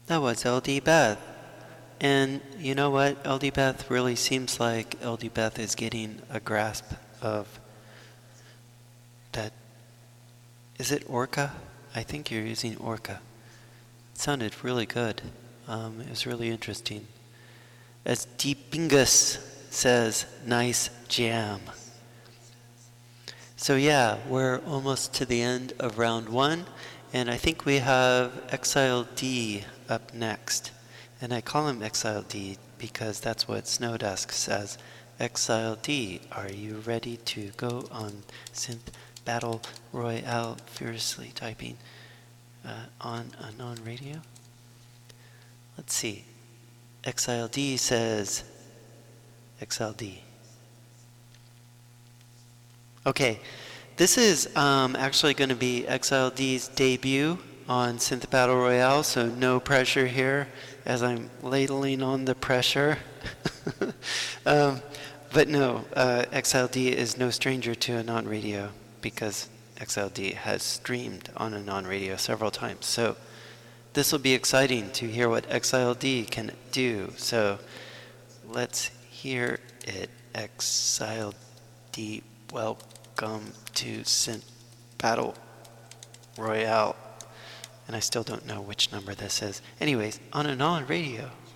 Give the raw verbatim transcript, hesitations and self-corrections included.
That was L D Beth. And you know what? L D Beth really seems like L D Beth is getting a grasp of that. Is it Orca? I think you're using Orca. It sounded really good. Um, it was really interesting. As Deepingus says, nice jam. So yeah, we're almost to the end of round one, and I think we have Exile D up next. And I call him Exile D because that's what Snowdusk says. Exile D, are you ready to go on Synth Battle Royale, furiously typing uh, on Anon Radio? Let's see. Exile D says, Exile D. Okay, this is um, actually going to be Exile D's debut on Synth Battle Royale, so no pressure here as I'm ladling on the pressure. um, but no, uh, Exile D is no stranger to Anon Radio because Exile D has streamed on Anon Radio several times. So this will be exciting to hear what Exile D can do. So let's hear it. Exile D, welcome to Synth Battle Royale. And I still don't know which number this is. Anyways, on Anon Radio.